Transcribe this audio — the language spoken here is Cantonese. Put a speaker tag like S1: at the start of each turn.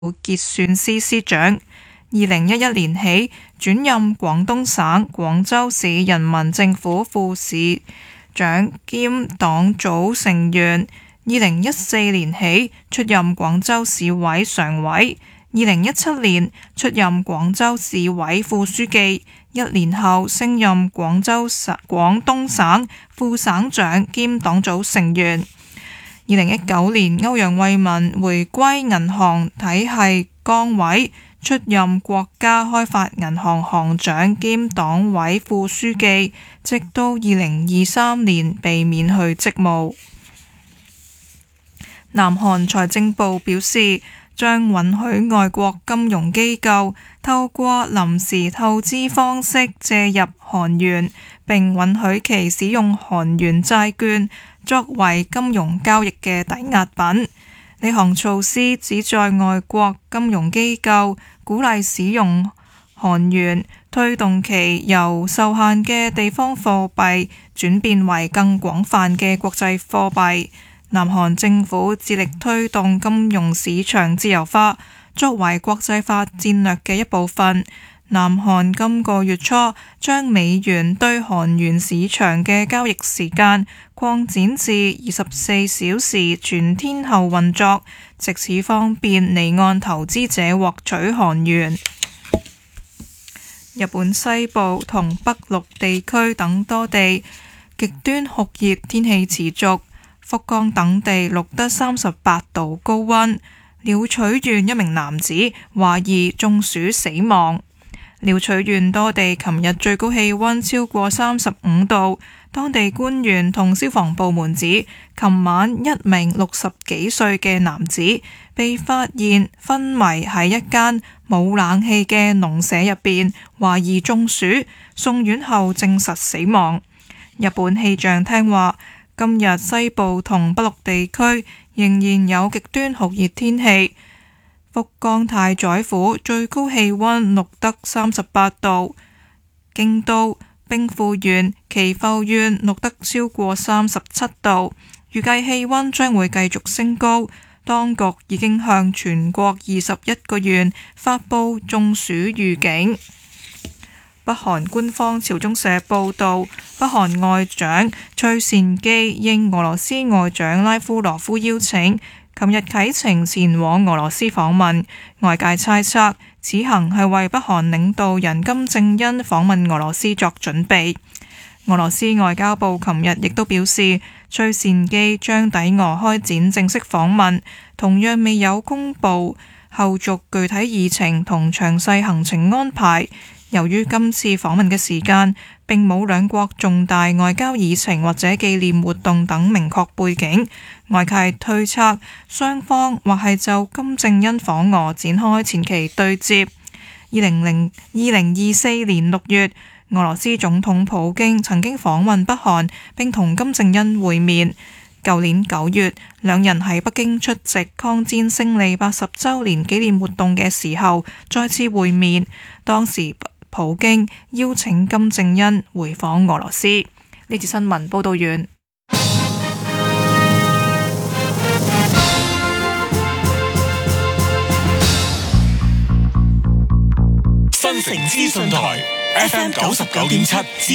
S1: 結算司司長。2011年起轉任廣東省廣州市人民政府副市長兼黨組成員。2014年起出任廣州市委常委。2017年出任廣州市委副書記，1年後升任廣東省副省長兼黨組成員。2019年歐陽慧文回歸銀行體系崗位，出任國家開發銀行行長兼黨委副書記，直到2023年被免去職務。南韓財政部表示，將允許外國金融機構透過臨時透資方式借入韓元，並允許其使用韓元債券作為金融交易嘅抵押品。呢項措施旨在外國金融機構鼓勵使用韓元，推動其由受限嘅地方貨幣轉變為更廣泛嘅國際貨幣。南韓政府致力推動金融市場自由化，作為國際化戰略嘅一部分。南韓今個月初將美元對韓元市場嘅交易時間擴展至24小時全天候運作，藉此方便離岸投資者獲取韓元。日本西部同北陸地區等多地極端酷熱天氣持續，福岡等地錄得38度高溫。鳥取縣一名男子懷疑中暑死亡。鳥取縣多地琴日最高氣溫超過35度，當地官員同消防部門指，琴晚一名60幾歲嘅男子被發現昏迷喺一間冇冷氣嘅農舍入邊，懷疑中暑，送院後證實死亡。日本氣象廳話，今日西部同北陸地區仍然有極端酷熱天氣。福岡太宰府最高氣溫錄得38度，京都、兵庫縣、岐阜縣錄得超過37度，預計氣溫將會繼續升高。當局已經向全國21個縣發布中暑預警。北韓官方朝中社報道，北韓外長崔善基應俄羅斯外長拉夫羅夫邀請，琴日啟程前往俄羅斯訪問。外界猜測此行係為北韓領導人金正恩訪問俄羅斯作準備。俄羅斯外交部琴日亦都表示，崔善基將抵俄開展正式訪問，同樣未有公布後續具體議程同詳細行程安排。由於今次訪問嘅時間並冇兩國重大外交議程或者紀念活動等明確背景，外界推測雙方或係就金正恩訪俄展開前期對接。2024年6月，俄羅斯總統普京曾經訪問北韓並同金正恩會面。舊年9月，兩人喺北京出席抗戰勝利80週年紀念活動嘅時候再次會面，當時普京邀請金正恩回訪俄羅斯。呢次新聞報道完。
S2: 新城資訊台 FM 99.7。